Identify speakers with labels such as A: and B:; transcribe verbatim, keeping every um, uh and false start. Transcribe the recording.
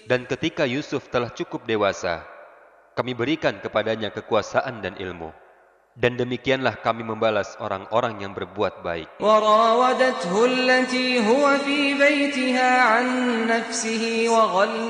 A: Dan ketika Yusuf telah cukup dewasa, kami berikan kepadanya kekuasaan dan ilmu. Dan demikianlah kami membalas orang-orang yang berbuat baik.
B: وراودته التي هو في بيتها عن نفسه